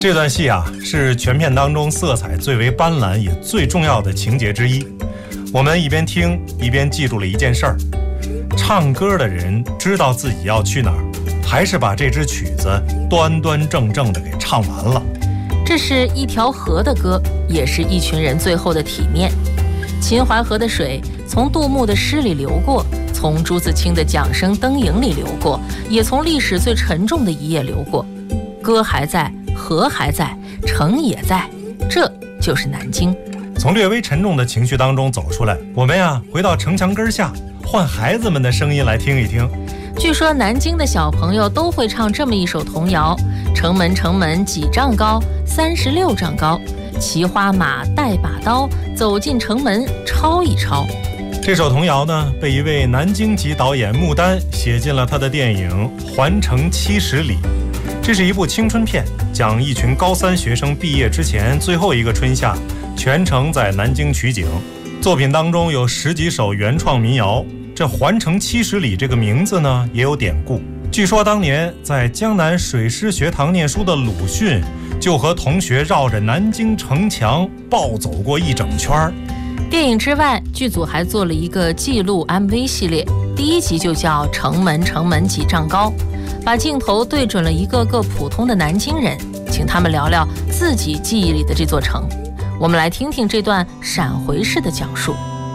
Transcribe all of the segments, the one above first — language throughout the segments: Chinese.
这段戏啊，是全片当中色彩最为斑斓也最重要的情节之一。我们一边听一边记住了一件事儿：唱歌的人知道自己要去哪儿，还是把这支曲子端端正正的给唱完了。 这是一条河的歌，也是一群人最后的体面。秦淮河的水从杜牧的诗里流过，从朱自清的桨声灯影里流过，也从历史最沉重的一页流过。歌还在，河还在，城也在，这就是南京。 从略微沉重的情绪当中走出来，我们呀回到城墙根下，换孩子们的声音来听一听。 据说南京的小朋友都会唱这么一首童谣：城门城门几丈高，36丈高，骑花马带把刀，走进城门抄一抄。 这首童谣呢，被一位南京籍导演穆丹写进了他的电影《环城70里》。这是一部青春片，讲一群高3学生毕业之前最后一个春夏，全程在南京取景。作品当中有10几首原创民谣。这环城70里这个名字呢，也有典故。据说当年在江南水师学堂念书的鲁迅，就和同学绕着南京城墙暴走过一整圈。 电影之外，剧组还做了一个记录 MV 系列，第1集就叫《城门城门几丈高》，把镜头对准了一个个普通的南京人，请他们聊聊自己记忆里的这座城。我们来听听这段闪回式的讲述。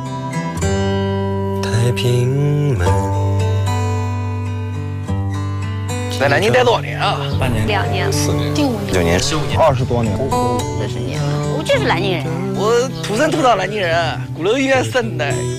太平门， 在南京待多少年啊 ？8年、 2年、 4年、 15年、 9年、 15年、 20多年、 40年。我就是南京人， 我土生土长南京人，鼓楼医院生的。